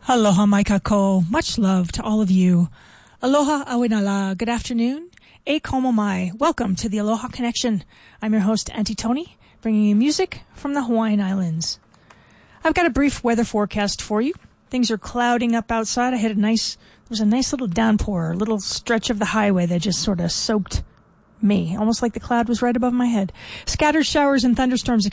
Aloha mai kako. Much love to all of you. Aloha awinala. Good afternoon. E komo mai. Welcome to the Aloha Connection. I'm your host, Auntie Tony, bringing you music from the Hawaiian Islands. I've got a brief weather forecast for you. Things are clouding up outside. There was a nice little downpour, a little stretch of the highway that just sort of soaked me, almost like the cloud was right above my head. Scattered showers and thunderstorms